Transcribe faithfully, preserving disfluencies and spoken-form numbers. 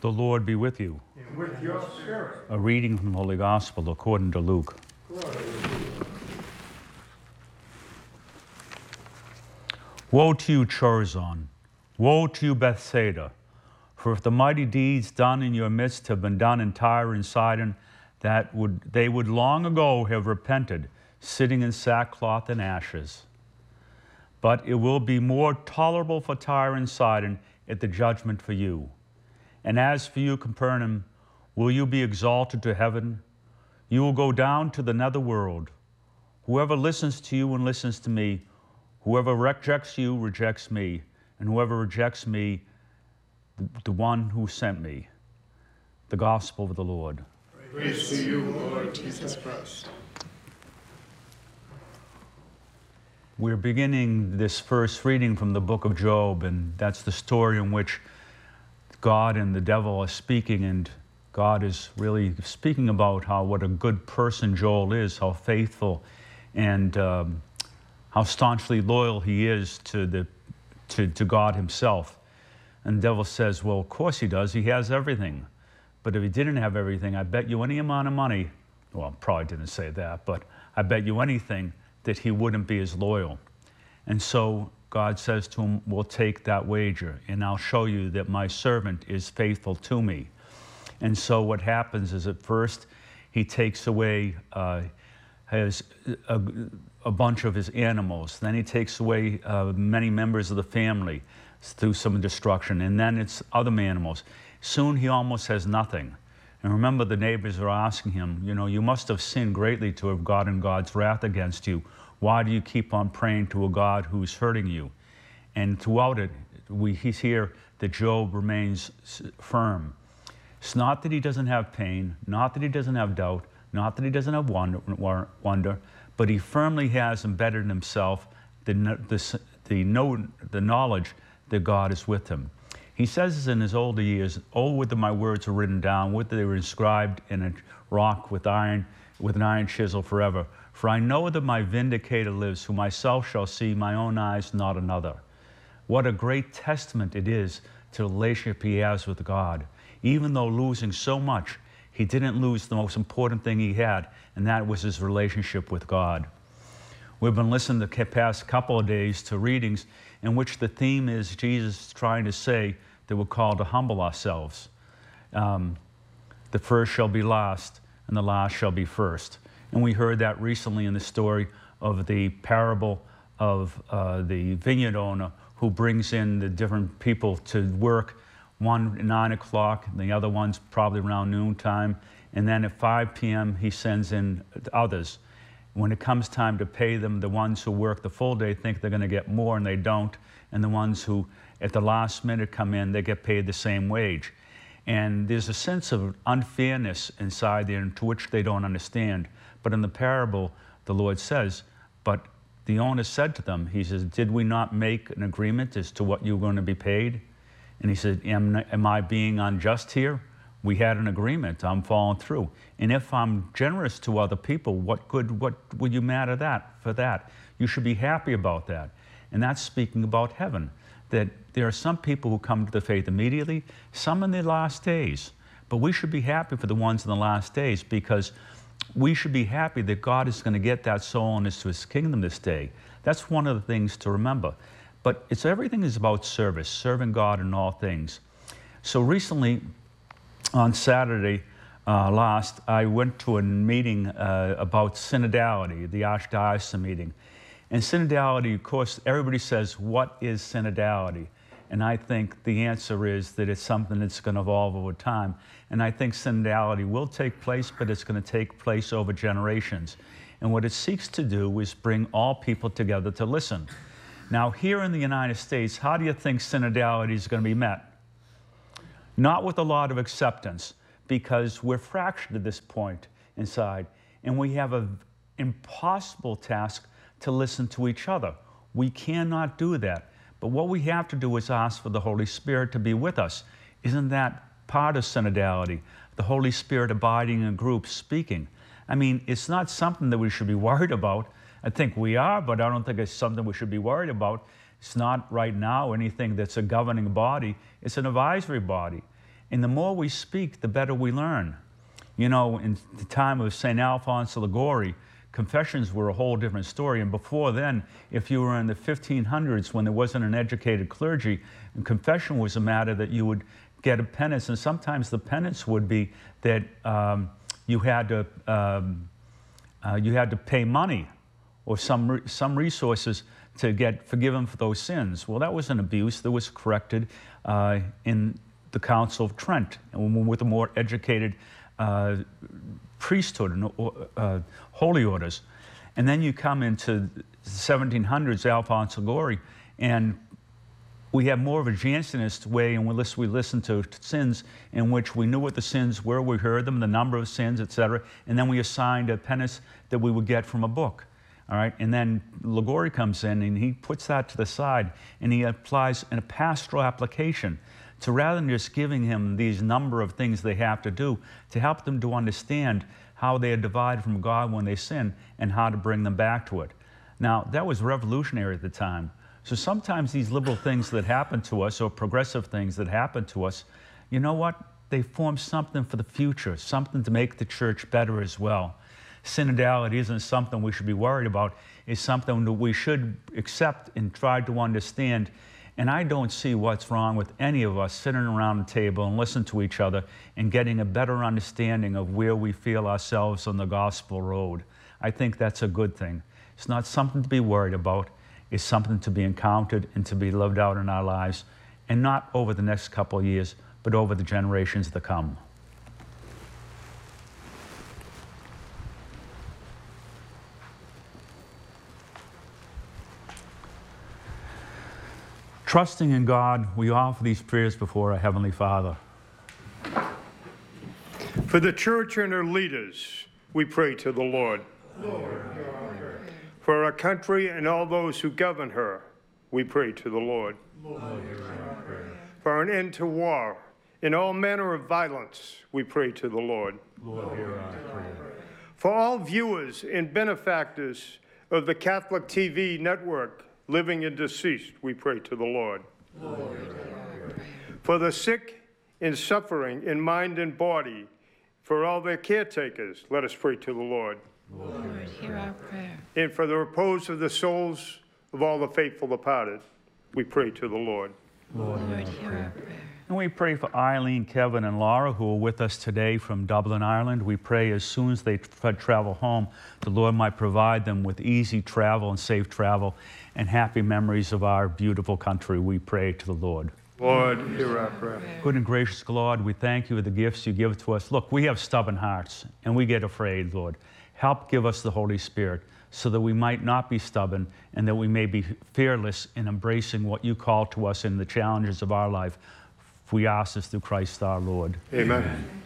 The Lord be with you. And with your spirit. A reading from the Holy Gospel according to Luke. Woe to you, Chorazin! Woe to you, Bethsaida! For if the mighty deeds done in your midst have been done in Tyre and Sidon, that would they would long ago have repented, sitting in sackcloth and ashes. But it will be more tolerable for Tyre and Sidon at the judgment for you. And as for you, Capernaum, will you be exalted to heaven? You will go down to the nether world. Whoever listens to you and listens to me, whoever rejects you rejects me, and whoever rejects me, the, the one who sent me. The Gospel of the Lord. Praise to you, Lord Jesus Christ. We're beginning this first reading from the book of Job, and that's the story in which God and the devil are speaking, and God is really speaking about how what a good person Job is, how faithful and um, how staunchly loyal he is to the to, to God himself. And the devil says, well, of course he does. He has everything. But if he didn't have everything, I bet you any amount of money, well, probably didn't say that, but I bet you anything that he wouldn't be as loyal. And so God says to him, we'll take that wager, and I'll show you that my servant is faithful to me. And so what happens is at first he takes away uh, his, a, a bunch of his animals. Then he takes away uh, many members of the family through some destruction. And then it's other animals. Soon he almost has nothing. And remember, the neighbors are asking him, you know, you must have sinned greatly to have gotten God's wrath against you. Why do you keep on praying to a God who's hurting you? And throughout it, we hear that Job remains firm. It's not that he doesn't have pain, not that he doesn't have doubt, not that he doesn't have wonder, wonder but he firmly has embedded in himself the, the, the, know, the knowledge that God is with him. He says in his older years, oh, would that my words were written down, would that they were inscribed in a rock with iron, with an iron chisel forever. For I know that my vindicator lives, who myself shall see my own eyes, not another. What a great testament it is to the relationship he has with God. Even though losing so much, he didn't lose the most important thing he had, and that was his relationship with God. We've been listening the past couple of days to readings in which the theme is Jesus trying to say that we're called to humble ourselves. Um, the first shall be last, and the last shall be first. And we heard that recently in the story of the parable of uh, the vineyard owner who brings in the different people to work, one at nine o'clock, the other one's probably around noontime, and then at five p.m. he sends in others. When it comes time to pay them, the ones who work the full day think they're going to get more, and they don't, and the ones who at the last minute come in, they get paid the same wage. And there's a sense of unfairness inside there to which they don't understand. But in the parable, the Lord says, but the owner said to them, he says, did we not make an agreement as to what you were going to be paid? And he said, am, am I being unjust here? We had an agreement, I'm following through. And if I'm generous to other people, what good, what would you matter that for that? You should be happy about that. And that's speaking about heaven, that there are some people who come to the faith immediately, some in the last days. But we should be happy for the ones in the last days, because we should be happy that God is going to get that soul into his kingdom this day. That's one of the things to remember. But it's everything is about service, serving God in all things. So recently, on Saturday uh, last, I went to a meeting uh, about synodality, the Archdiocesan meeting. And synodality, of course, everybody says, what is synodality? And I think the answer is that it's something that's going to evolve over time. And I think synodality will take place, but it's going to take place over generations. And what it seeks to do is bring all people together to listen. Now, here in the United States, how do you think synodality is going to be met? Not with a lot of acceptance, because we're fractured at this point inside, and we have an impossible task to listen to each other. We cannot do that. But what we have to do is ask for the Holy Spirit to be with us. Isn't that part of synodality? The Holy Spirit abiding in groups, speaking. I mean, it's not something that we should be worried about. I think we are, but I don't think it's something we should be worried about. It's not right now anything that's a governing body. It's an advisory body. And the more we speak, the better we learn. You know, in the time of Saint Alphonse of Liguori, confessions were a whole different story. And before then, if you were in the fifteen hundreds when there wasn't an educated clergy, confession was a matter that you would get a penance. And sometimes the penance would be that um, you had to um, uh, you had to pay money or some re some resources to get forgiven for those sins. Well, that was an abuse that was corrected uh, in the Council of Trent, and with a more educated uh, priesthood and uh, holy orders. And then you come into the seventeen hundreds, Alphonse Liguori, and we have more of a Jansenist way in which we listen to sins, in which we knew what the sins were, we heard them, the number of sins, et cetera, and then we assigned a penance that we would get from a book. All right, and then Liguori comes in and he puts that to the side and he applies a pastoral application to, rather than just giving him these number of things they have to do, to help them to understand how they are divided from God when they sin and how to bring them back to it. Now, that was revolutionary at the time. So sometimes these liberal things that happen to us, or progressive things that happen to us, you know what? They form something for the future, something to make the church better as well. Synodality isn't something we should be worried about. It's something that we should accept and try to understand. And I don't see what's wrong with any of us sitting around the table and listening to each other and getting a better understanding of where we feel ourselves on the gospel road. I think that's a good thing. It's not something to be worried about. It's something to be encountered and to be lived out in our lives, and not over the next couple of years, but over the generations to come. Trusting in God, we offer these prayers before our Heavenly Father. For the church and her leaders, we pray to the Lord. Lord, for our country and all those who govern her, we pray to the Lord. Lord, for an end to war and all manner of violence, we pray to the Lord. Lord, hear our prayer. For all viewers and benefactors of the Catholic T V network, living and deceased, we pray to the Lord. Lord, for the sick and suffering in mind and body, for all their caretakers, let us pray to the Lord. Lord, hear our prayer. And for the repose of the souls of all the faithful departed, we pray to the Lord. Lord, hear our prayer. And we pray for Eileen, Kevin, and Laura, who are with us today from Dublin, Ireland. We pray as soon as they tra travel home, the Lord might provide them with easy travel and safe travel and happy memories of our beautiful country. We pray to the Lord. Lord, hear our prayer. Good and gracious God, we thank you for the gifts you give to us. Look, we have stubborn hearts, and we get afraid, Lord. Help give us the Holy Spirit so that we might not be stubborn and that we may be fearless in embracing what you call to us in the challenges of our life. We ask this through Christ our Lord. Amen. Amen.